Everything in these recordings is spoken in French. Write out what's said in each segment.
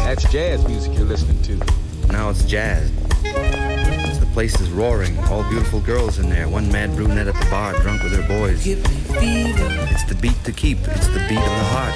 That's jazz music you're listening to. Now it's jazz. The place is roaring. All beautiful girls in there. One mad brunette at the bar, drunk with her boys. It's the beat to keep. It's the beat of the heart.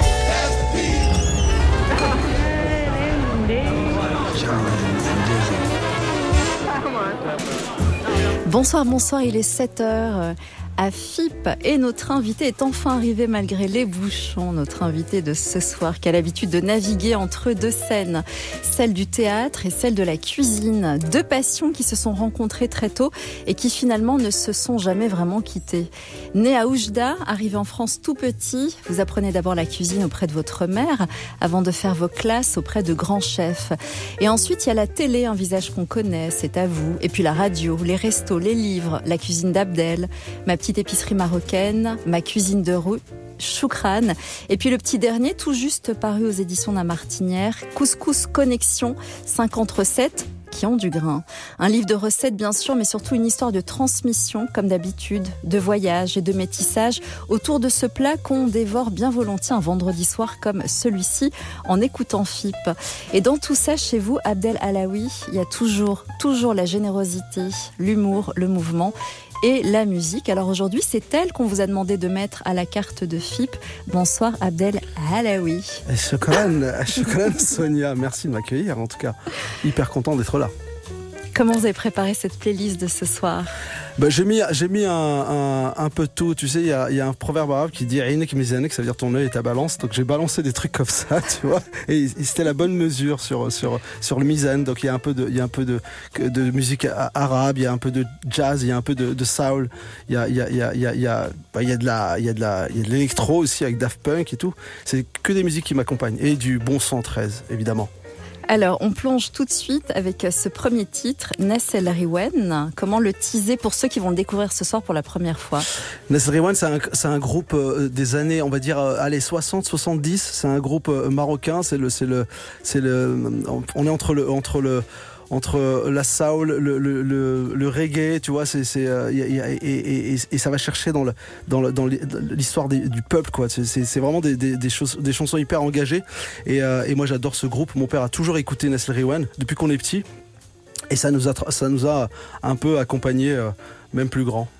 Bonsoir, bonsoir, il est 7h à FIP et notre invité est enfin arrivé malgré les bouchons. Notre invité de ce soir qui a l'habitude de naviguer entre deux scènes, celle du théâtre et celle de la cuisine. Deux passions qui se sont rencontrées très tôt et qui finalement ne se sont jamais vraiment quittées. Né à Oujda, arrivé en France tout petit, vous apprenez d'abord la cuisine auprès de votre mère avant de faire vos classes auprès de grands chefs. Et ensuite il y a la télé, un visage qu'on connaît, c'est à vous. Et puis la radio, les restos, les livres, la cuisine d'Abdel, ma petite épicerie marocaine, ma cuisine de rue, Choukran. Et puis le petit dernier, tout juste paru aux éditions La Martinière, Couscous Connexion, 50 recettes qui ont du grain. Un livre de recettes bien sûr, mais surtout une histoire de transmission, comme d'habitude, de voyage et de métissage autour de ce plat qu'on dévore bien volontiers un vendredi soir comme celui-ci en écoutant FIP. Et dans tout ça, chez vous, Abdel Alaoui, il y a toujours la générosité, l'humour, le mouvement et la musique. Alors aujourd'hui, c'est elle qu'on vous a demandé de mettre à la carte de FIP. Bonsoir Abdel Alaoui. Shukran Sonia, merci de m'accueillir en tout cas. Hyper content d'être là. Comment vous avez préparé cette playlist de ce soir ? J'ai mis un peu de tout. Tu sais, il y a un proverbe arabe qui dit Ainek mizanek, ça veut dire ton œil et ta balance. Donc j'ai balancé des trucs comme ça, tu vois. Et c'était la bonne mesure sur le mizan. Donc il y a un peu de musique arabe, il y a un peu de jazz, il y a un peu de soul. Il y a de l'électro aussi avec Daft Punk et tout. C'est que des musiques qui m'accompagnent et du bon 113 évidemment. Alors, on plonge tout de suite avec ce premier titre, Nes El Riwen. Comment le teaser pour ceux qui vont le découvrir ce soir pour la première fois ? Nes El Riwen, c'est un groupe des années, on va dire, 60, 70. C'est un groupe marocain. On est entre la soul, le reggae, tu vois, et ça va chercher dans l'histoire du peuple, quoi. C'est vraiment des chansons hyper engagées. Et moi, j'adore ce groupe. Mon père a toujours écouté Nes El Riwen depuis qu'on est petit, et ça nous a un peu accompagnés, même plus grand.